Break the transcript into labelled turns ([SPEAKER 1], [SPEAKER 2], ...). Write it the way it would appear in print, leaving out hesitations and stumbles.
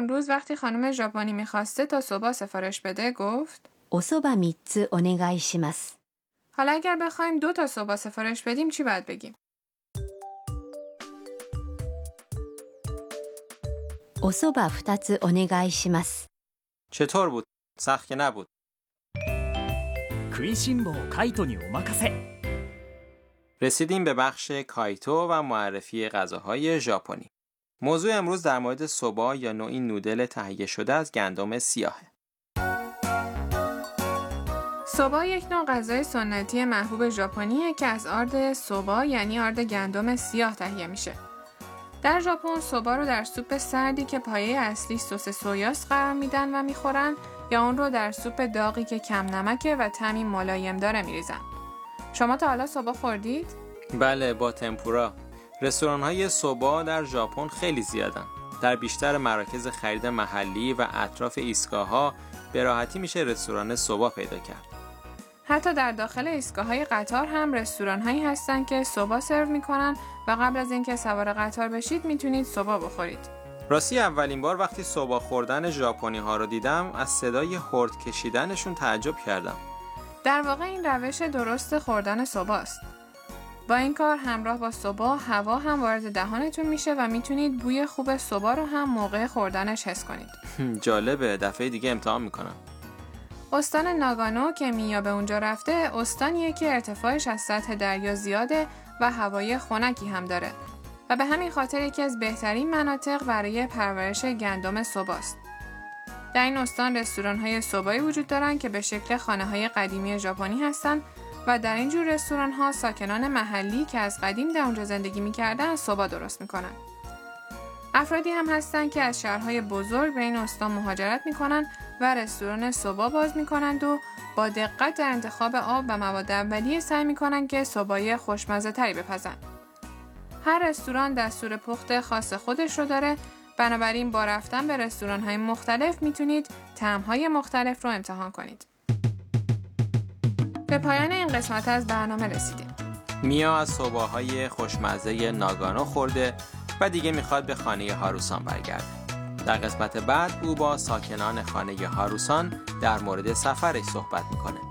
[SPEAKER 1] امروز وقتی خانم ژاپنی میخواسته تا صبح سفارش بده گفت
[SPEAKER 2] お蕎麦3つお願いします。
[SPEAKER 1] حالا اگر بخوایم 2 تا صبح سفارش بدیم چی باید بگیم؟
[SPEAKER 2] お蕎麦2つお願いします。
[SPEAKER 3] چطور بود؟ سخت که نبود.
[SPEAKER 4] 食いしん坊カイトにお任せ。
[SPEAKER 3] رسیدیم به بخش کایتو و معرفی غذاهای ژاپنی. موضوع امروز در مورد سوبا یا نوعی نودل تهیه شده از گندم سیاهه.
[SPEAKER 1] سوبا یک نوع غذای سنتی محبوب ژاپنیه که از آرد سوبا یعنی آرد گندم سیاه تهیه میشه. در ژاپن سوبا رو در سوپ سردی که پایه اصلی سس سویاست قرار میدن و میخورن یا اون رو در سوپ داغی که کم نمکه و طعمی ملایم داره میریزن. شما تا حالا سوبا خوردید؟
[SPEAKER 3] بله، با تمپورا. رستوران‌های سوبا در ژاپن خیلی زیادن. در بیشتر مراکز خرید محلی و اطراف ایستگاه‌ها به راحتی میشه رستوران سوبا پیدا کرد.
[SPEAKER 1] حتی در داخل ایستگاه‌های قطار هم رستوران‌هایی هستن که سوبا سرو میکنن و قبل از اینکه سوار قطار بشید میتونید سوبا بخورید.
[SPEAKER 3] راستی اولین بار وقتی سوبا خوردن ژاپنی‌ها رو دیدم از صدای هورد کشیدنشون تعجب کردم.
[SPEAKER 1] در واقع این روش درست خوردن سوباست. با این کار همراه با سوبا هوا هم وارد دهانتون میشه و میتونید بوی خوب سوبا رو هم موقع خوردنش حس کنید.
[SPEAKER 3] جالبه، دفعه دیگه امتحان میکنم.
[SPEAKER 1] استان ناگانو که میا به اونجا رفته استانیه که ارتفاعش از سطح دریا زیاده و هوای خنکی هم داره و به همین خاطر یکی از بهترین مناطق برای پرورش گندم سوباست. در این استان رستوران‌های سوبایی وجود دارن که به شکل خانه‌های قدیمی ژاپنی هستن و در این جور رستوران‌ها ساکنان محلی که از قدیم در اونجا زندگی می‌کردن سوبا درست می‌کنن. افرادی هم هستن که از شهرهای بزرگ به این استان مهاجرت می‌کنن و رستوران سوبا باز می‌کنند و با دقت در انتخاب آب و مواد اولیه سعی می‌کنن که سوبای خوشمزه‌تری بپزن. هر رستوران دستور پخت خاص خودش رو داره، بنابراین با رفتن به رستوران‌های مختلف میتونید طعم‌های مختلف رو امتحان کنید. به پایان این قسمت از برنامه رسیدیم.
[SPEAKER 3] میا از سوباهای خوشمزه ناگانو خورده و دیگه میخواد به خانه هاروسان برگرده. در قسمت بعد او با ساکنان خانه هاروسان در مورد سفرش صحبت میکنه.